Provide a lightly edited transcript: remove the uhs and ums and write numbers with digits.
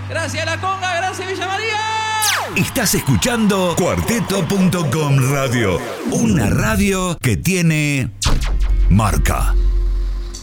Gracias La Conga, gracias Villa María. Estás escuchando Cuarteto.com Radio, una radio que tiene marca.